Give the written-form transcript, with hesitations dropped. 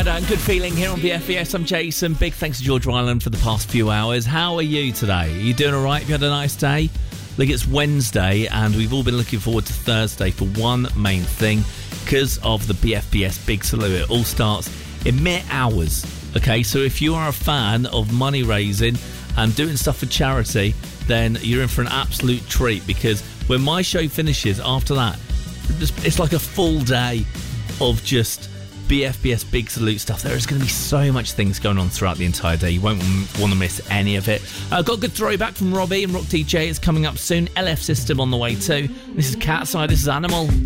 Good feeling here on BFBS. I'm Jason. Big thanks to George Ryland for the past few hours. How are you today? Are you doing all right? Have you had a nice day? Look, it's Wednesday and we've all been looking forward to Thursday for one main thing because of the BFBS Big Salute. It all starts in mere hours. Okay, so if you are a fan of money raising and doing stuff for charity, then you're in for an absolute treat, because when my show finishes after that, it's like a full day of just BFBS Big Salute stuff. There is going to be so much things going on throughout the entire day. You won't want to miss any of it. Got a good throwback from Robbie and Rock DJ. It's coming up soon. LF System on the way too. This is Cat's Eye. This is Animal.